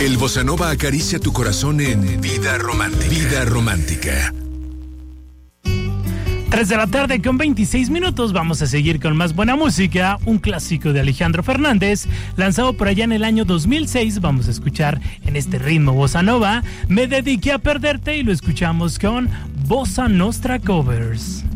El Bossa Nova acaricia tu corazón en Vida Romántica. Vida Romántica. 3 de la tarde con 26 minutos. Vamos a seguir con más buena música. Un clásico de Alejandro Fernández, lanzado por allá en el año 2006. Vamos a escuchar en este ritmo Bossa Nova, Me dediqué a perderte, y lo escuchamos con Bossa Nostra Covers.